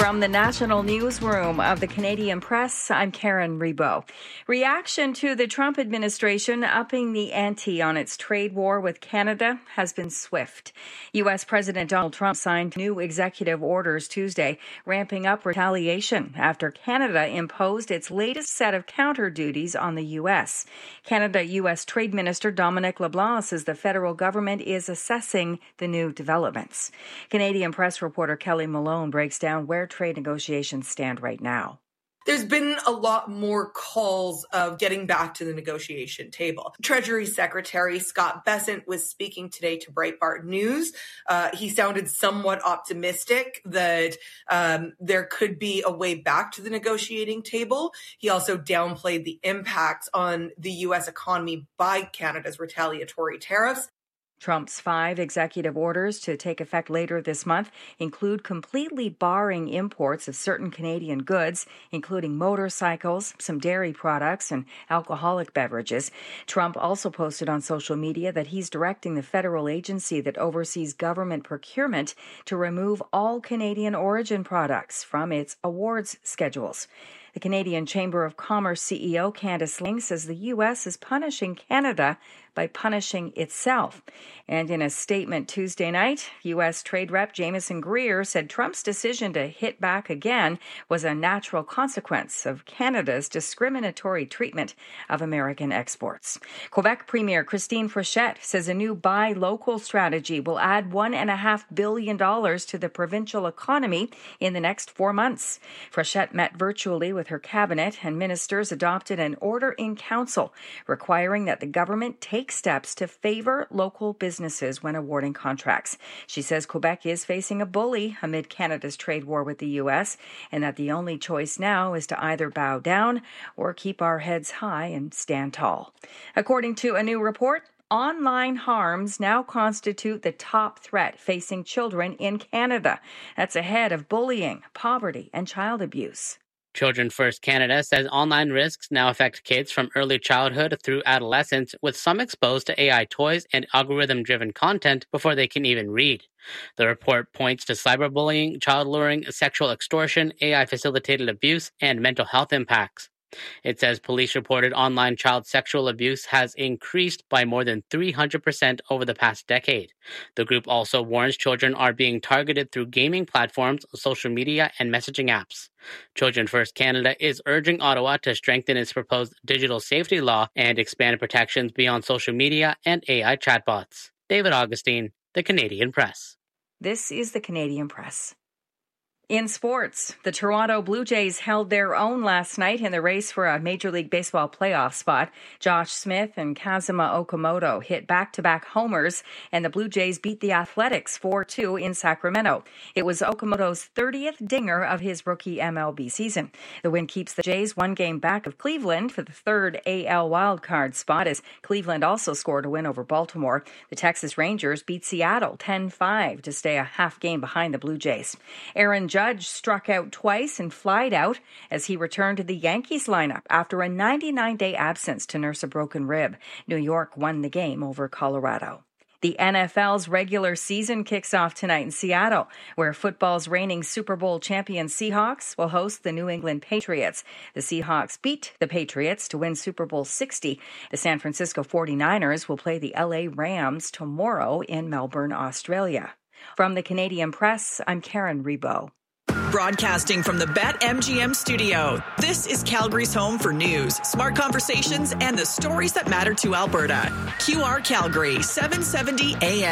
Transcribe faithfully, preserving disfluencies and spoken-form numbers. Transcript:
From the National Newsroom of the Canadian Press, I'm Karen Rebo. Reaction to the Trump administration upping the ante on its trade war with Canada has been swift. U S. President Donald Trump signed new executive orders Tuesday, ramping up retaliation after Canada imposed its latest set of counter duties on the U S. Canada-U S. Trade Minister Dominic LeBlanc says the federal government is assessing the new developments. Canadian Press reporter Kelly Malone breaks down where trade negotiations stand right now. There's been a lot more calls of getting back to the negotiation table. Treasury Secretary Scott Bessent was speaking today to Breitbart News. Uh, he sounded somewhat optimistic that um, there could be a way back to the negotiating table. He also downplayed the impacts on the U S economy by Canada's retaliatory tariffs. Trump's five executive orders to take effect later this month include completely barring imports of certain Canadian goods, including motorcycles, some dairy products, and alcoholic beverages. Trump also posted on social media that he's directing the federal agency that oversees government procurement to remove all Canadian origin products from its awards schedules. The Canadian Chamber of Commerce C E O Candice Ling says the U S is punishing Canada by punishing itself. And in a statement Tuesday night, U S. Trade Rep Jameson Greer said Trump's decision to hit back again was a natural consequence of Canada's discriminatory treatment of American exports. Quebec Premier Christine Fréchette says a new buy local strategy will add one point five billion dollars to the provincial economy in the next four months. Fréchette met virtually with her cabinet, and ministers adopted an order in council requiring that the government take steps to favor local businesses when awarding contracts. She says Quebec is facing a bully amid Canada's trade war with the U S, and that the only choice now is to either bow down or keep our heads high and stand tall. According to a new report, online harms now constitute the top threat facing children in Canada. That's ahead of bullying, poverty, and child abuse. Children First Canada says online risks now affect kids from early childhood through adolescence, with some exposed to A I toys and algorithm-driven content before they can even read. The report points to cyberbullying, child luring, sexual extortion, A I-facilitated abuse, and mental health impacts. It says police reported online child sexual abuse has increased by more than three hundred percent over the past decade. The group also warns children are being targeted through gaming platforms, social media, and messaging apps. Children First Canada is urging Ottawa to strengthen its proposed digital safety law and expand protections beyond social media and A I chatbots. David Augustine, The Canadian Press. This is The Canadian Press. In sports, the Toronto Blue Jays held their own last night in the race for a Major League Baseball playoff spot. Josh Smith and Kazuma Okamoto hit back-to-back homers, and the Blue Jays beat the Athletics four two in Sacramento. It was Okamoto's thirtieth dinger of his rookie M L B season. The win keeps the Jays one game back of Cleveland for the third A L wildcard spot, as Cleveland also scored a win over Baltimore. The Texas Rangers beat Seattle ten five to stay a half game behind the Blue Jays. Aaron Judge struck out twice and flied out as he returned to the Yankees lineup after a ninety-nine day absence to nurse a broken rib. New York won the game over Colorado. The N F L's regular season kicks off tonight in Seattle, where football's reigning Super Bowl champion Seahawks will host the New England Patriots. The Seahawks beat the Patriots to win Super Bowl sixty. The San Francisco forty-niners will play the L A Rams tomorrow in Melbourne, Australia. From the Canadian Press, I'm Karen Rebo. Broadcasting from the BetMGM studio, this is Calgary's home for news, smart conversations, and the stories that matter to Alberta. Q R Calgary, seven seventy A M.